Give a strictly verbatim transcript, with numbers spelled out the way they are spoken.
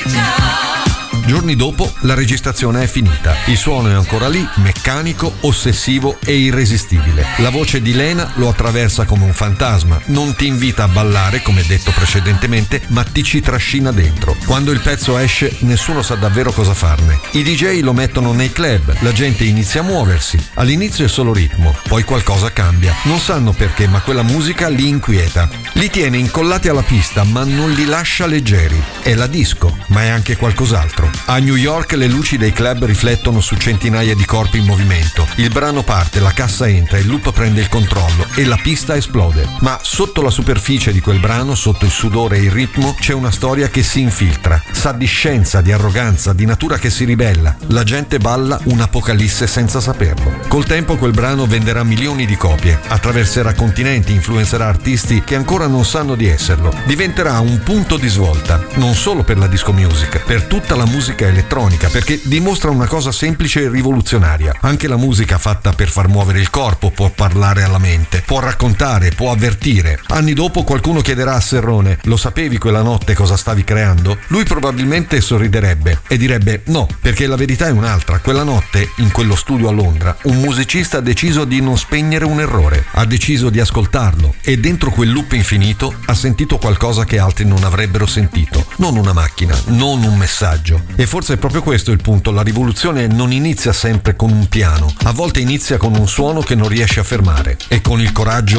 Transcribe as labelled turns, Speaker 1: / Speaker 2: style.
Speaker 1: Giorni dopo la registrazione è finita, il suono è ancora lì, meccanico, ossessivo e irresistibile. La voce di Lena lo attraversa come un fantasma, non ti invita a ballare come detto precedentemente, ma ti ci trascina dentro. Quando il pezzo esce nessuno sa davvero cosa farne. I D J lo mettono nei club, la gente inizia a muoversi, all'inizio è solo ritmo, poi qualcosa cambia. Non sanno perché, ma quella musica li inquieta. Li tiene incollati alla pista ma non li lascia leggeri. È la disco, ma è anche qualcos'altro. A New York le luci dei club riflettono su centinaia di corpi in movimento. Il brano parte, la cassa entra, il loop prende il controllo e la pista esplode. Ma sotto la superficie di quel brano, sotto il sudore e il ritmo, c'è una storia che si infiltra. Sa di scienza, di arroganza, di natura che si ribella. La gente balla un'apocalisse senza saperlo. Col tempo quel brano venderà milioni di copie, attraverserà continenti, influenzerà artisti che ancora non sanno di esserlo. Diventerà un punto di svolta, non solo per la disco music, per tutta la musica elettronica, perché dimostra una cosa semplice e rivoluzionaria. Anche la musica fatta per far muovere il corpo può parlare alla mente, può raccontare, può avvertire. Anni dopo qualcuno chiederà a Serrone: lo sapevi quella notte cosa stavi creando? Lui probabilmente sorriderebbe e direbbe no, perché la verità è un'altra. Quella notte, in quello studio a Londra, un musicista ha deciso di non spegnere un errore, ha deciso di ascoltarlo e dentro quel loop infinito ha sentito qualcosa che altri non avrebbero sentito. Non una macchina, non un messaggio. E forse è proprio questo il punto: la rivoluzione non inizia sempre con un piano, a volte inizia con un suono che non riesce a fermare e con il coraggio